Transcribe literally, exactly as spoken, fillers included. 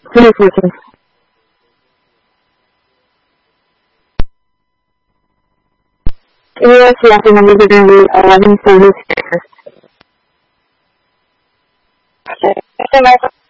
Finish working. Yes, yes, the numbers are going to be eleven thirty-six. Okay.